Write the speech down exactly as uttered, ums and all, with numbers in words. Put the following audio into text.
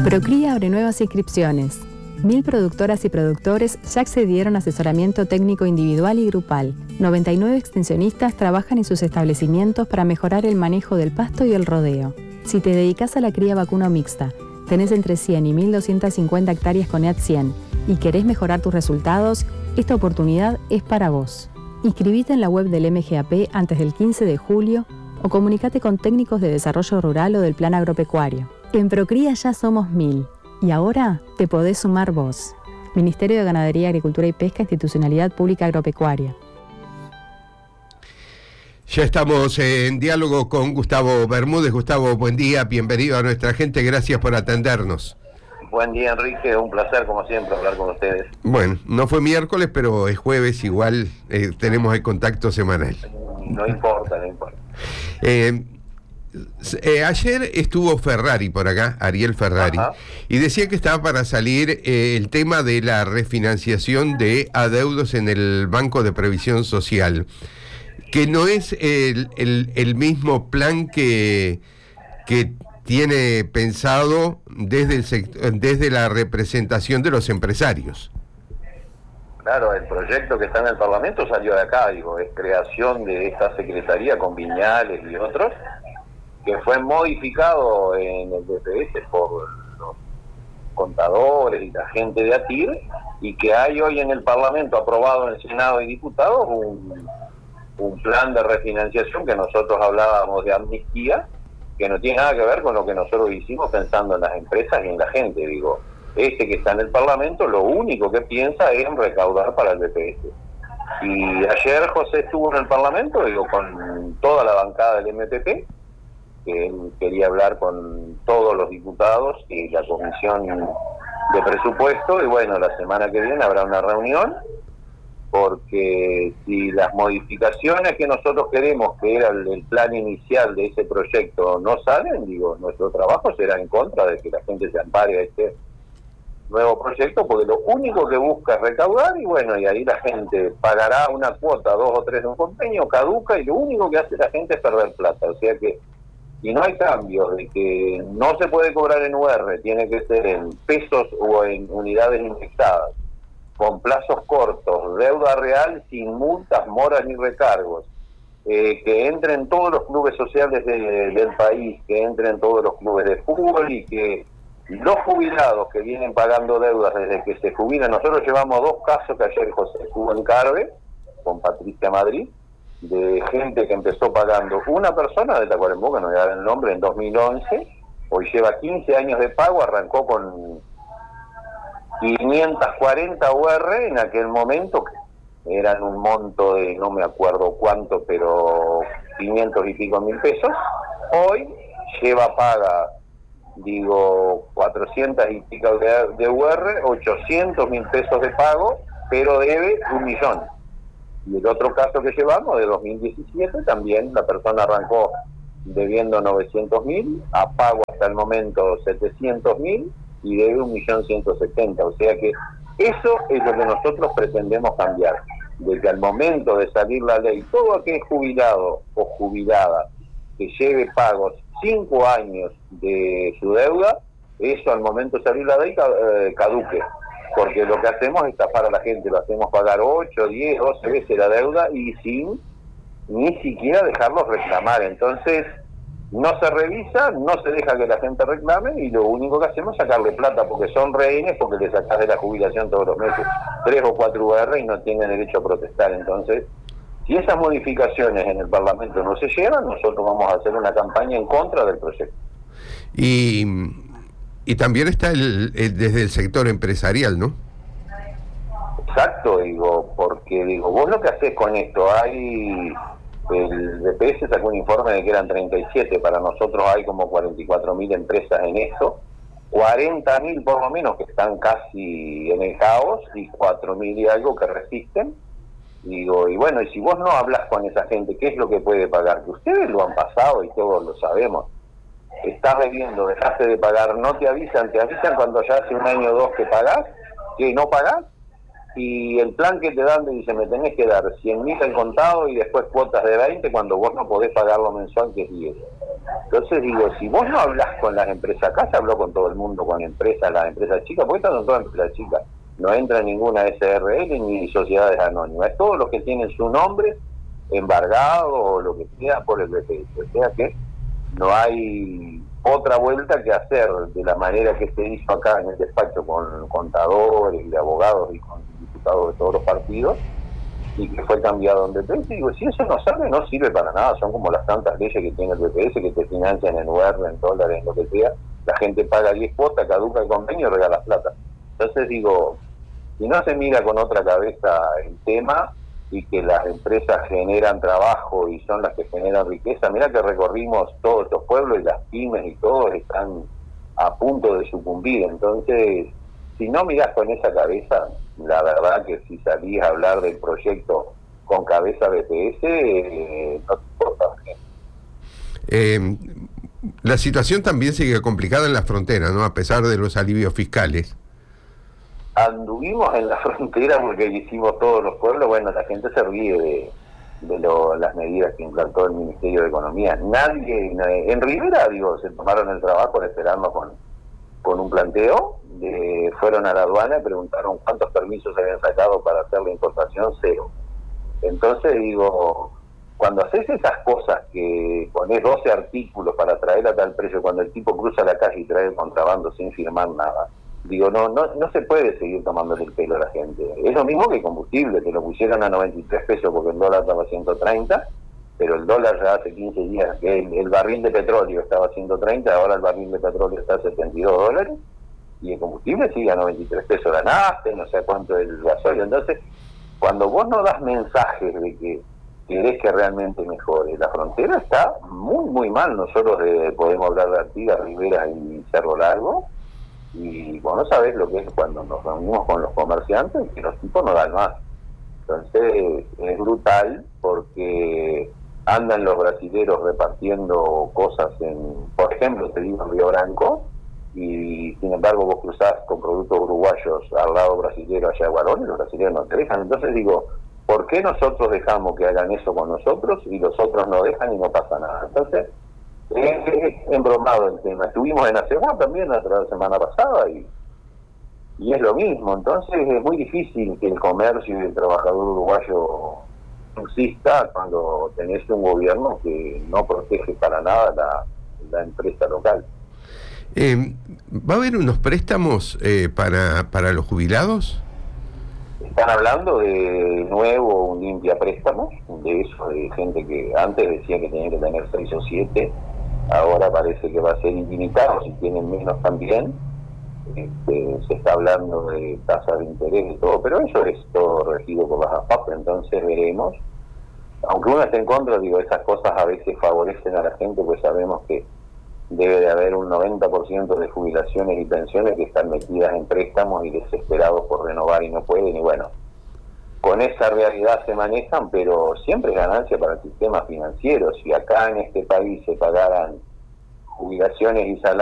Procría abre nuevas inscripciones. Mil productoras y productores ya accedieron a asesoramiento técnico individual y grupal. noventa y nueve extensionistas trabajan en sus establecimientos para mejorar el manejo del pasto y el rodeo. Si te dedicas a la cría vacuno mixta, tenés entre cien y mil doscientas cincuenta hectáreas con E A T cien y querés mejorar tus resultados, esta oportunidad es para vos. Inscribite en la web del M G A P antes del quince de julio o comunicate con técnicos de desarrollo rural o del plan agropecuario. En Procría ya somos mil y ahora te podés sumar vos. Ministerio de Ganadería, Agricultura y Pesca, Institucionalidad Pública Agropecuaria. Ya estamos en diálogo con Gustavo Bermúdez. Gustavo, buen día, bienvenido a nuestra gente, gracias por atendernos. Buen día, Enrique, un placer como siempre hablar con ustedes. Bueno, no fue miércoles, pero es jueves, igual eh, tenemos el contacto semanal. No importa, no importa. Eh, eh, ayer estuvo Ferrari por acá, Ariel Ferrari, Ajá. y decía que estaba para salir eh, el tema de la refinanciación de adeudos en el Banco de Previsión Social, que no es el, el, el mismo plan que, que tiene pensado desde, el sector, desde la representación de los empresarios. Claro, el proyecto que está en el Parlamento salió de acá, digo, es creación de esta secretaría con Viñales y otros, que fue modificado en el D P S por los contadores y la gente de ATIR, y que hay hoy en el Parlamento aprobado en el Senado y diputados un, un plan de refinanciación que nosotros hablábamos de amnistía, que no tiene nada que ver con lo que nosotros hicimos pensando en las empresas y en la gente, digo. Este que está en el Parlamento lo único que piensa es en recaudar para el D P S. Y ayer José estuvo en el Parlamento, digo, con toda la bancada del M P P, que él quería hablar con todos los diputados y la comisión de presupuesto, y bueno, la semana que viene habrá una reunión, porque si las modificaciones que nosotros queremos, que era el, el plan inicial de ese proyecto, no salen, digo, nuestro trabajo será en contra de que la gente se ampare a este nuevo proyecto, porque lo único que busca es recaudar, y bueno, y ahí la gente pagará una cuota, dos o tres de un convenio, caduca, y lo único que hace la gente es perder plata. O sea que, si no hay cambios de que no se puede cobrar en U R, tiene que ser en pesos o en unidades indexadas, con plazos cortos, deuda real sin multas, moras ni recargos, eh, que entren todos los clubes sociales de, del país, que entren todos los clubes de fútbol, y que los jubilados que vienen pagando deudas desde que se jubilan. Nosotros llevamos dos casos que ayer José estuvo en Carve, con Patricia Madrid, de gente que empezó pagando, una persona de Tacuarembó, que no voy a dar el nombre, en dos mil once, hoy lleva quince años de pago, arrancó con quinientas cuarenta U R en aquel momento, que eran un monto de no me acuerdo cuánto, pero quinientos y pico mil pesos. Hoy lleva paga, digo, cuatrocientos y pico de, de U R, ochocientos mil pesos de pago, pero debe un millón. Y el otro caso que llevamos, de dos mil diecisiete, también la persona arrancó debiendo novecientos mil, a pago hasta el momento setecientos mil, y debe un millón ciento setenta. O sea que eso es lo que nosotros pretendemos cambiar, de que al momento de salir la ley, todo aquel jubilado o jubilada que lleve pagos cinco años de su deuda, eso al momento de salir la ley caduque, porque lo que hacemos es estafar a la gente, lo hacemos pagar ocho, diez, doce veces la deuda y sin ni siquiera dejarlos reclamar. Entonces no se revisa, no se deja que la gente reclame, y lo único que hacemos es sacarle plata, porque son rehenes, porque le sacás de la jubilación todos los meses tres o cuatro U R y no tienen derecho a protestar. Entonces, si esas modificaciones en el Parlamento no se llevan, nosotros vamos a hacer una campaña en contra del proyecto. Y, y también está el, el, desde el sector empresarial, ¿no? Exacto, digo, porque digo, vos lo que hacés con esto, hay, el D P S sacó un informe de que eran treinta y siete, para nosotros hay como cuarenta y cuatro mil empresas en esto, cuarenta mil por lo menos que están casi en el caos, y cuatro mil y algo que resisten. Digo, y bueno, y si vos no hablas con esa gente, ¿qué es lo que puede pagar? Que ustedes lo han pasado y todos lo sabemos. Estás debiendo, dejaste de pagar, no te avisan, te avisan cuando ya hace un año o dos que pagás, que no pagás, y el plan que te dan te dice, me tenés que dar cien mil al contado y después cuotas de veinte, cuando vos no podés pagar lo mensual, que es diez. Entonces digo, si vos no hablas con las empresas, acá se habló con todo el mundo, con empresas, las empresas chicas, porque estas son todas empresas chicas, no entra ninguna S R L ni sociedades anónimas, es todos los que tienen su nombre embargado o lo que sea por el B P S, o sea que no hay otra vuelta que hacer de la manera que se hizo acá en el despacho con contadores y abogados y con diputados de todos los partidos, y que fue cambiado en B P S. Digo, si eso no sale, no sirve para nada, son como las tantas leyes que tiene el B P S que te financian en U R, en dólares, en lo que sea, la gente paga diez cuotas, caduca el convenio y regala plata. Entonces digo, si no se mira con otra cabeza el tema y que las empresas generan trabajo y son las que generan riqueza, mira que recorrimos todos estos pueblos y las pymes y todos están a punto de sucumbir. Entonces, si no mirás con esa cabeza, la verdad que si salís a hablar del proyecto con cabeza B P S, eh, no te importa. Eh, la situación también sigue complicada en la frontera, ¿no? A pesar de los alivios fiscales. Anduvimos en la frontera porque hicimos todos los pueblos, bueno, la gente se ríe de, de lo, las medidas que implantó el Ministerio de Economía. Nadie, nadie en Rivera, digo, se tomaron el trabajo de esperarnos con, con un planteo, de, fueron a la aduana y preguntaron cuántos permisos se habían sacado para hacer la importación, cero. Entonces digo, cuando haces esas cosas que pones doce artículos para traer a tal precio, cuando el tipo cruza la calle y trae el contrabando sin firmar nada, digo, no no no se puede seguir tomándole el pelo a la gente. Es lo mismo que el combustible, que lo pusieron a noventa y tres pesos porque el dólar estaba a ciento treinta, pero el dólar ya hace quince días que el, el barril de petróleo estaba a ciento treinta, ahora el barril de petróleo está a setenta y dos dólares, y el combustible sigue a noventa y tres pesos la nafta, no sé cuánto el gasoil. Entonces, cuando vos no das mensajes de que querés que realmente mejore, la frontera está muy, muy mal. Nosotros eh, podemos hablar de Artigas, Rivera y Cerro Largo, y vos no sabés lo que es cuando nos reunimos con los comerciantes, que los tipos no dan más. Entonces es brutal porque andan los brasileros repartiendo cosas en, por ejemplo, te digo en Río Branco, y sin embargo vos cruzás con productos uruguayos al lado brasilero allá de Guarón y los brasileños no te dejan. Entonces digo, ¿por qué nosotros dejamos que hagan eso con nosotros y los otros no dejan y no pasa nada? Entonces es embromado el tema. Estuvimos en Acebá también la semana pasada y, y es lo mismo. Entonces es muy difícil que el comercio y el trabajador uruguayo exista cuando tenés un gobierno que no protege para nada la, la empresa local. Eh, ¿Va a haber unos préstamos eh, para, para los jubilados? Están hablando de nuevo un limpia préstamos, de eso, de gente que antes decía que tenía que tener seis o siete, ahora parece que va a ser ilimitado, si tienen menos también. Este, se está hablando de tasas de interés y todo, pero eso es todo regido por las A F A P, entonces veremos. Aunque uno esté en contra, digo, esas cosas a veces favorecen a la gente, pues sabemos que debe de haber un noventa por ciento de jubilaciones y pensiones que están metidas en préstamos y desesperados por renovar y no pueden, y bueno, con esa realidad se manejan, pero siempre es ganancia para el sistema financiero. Si acá en este país se pagaran jubilaciones y salarios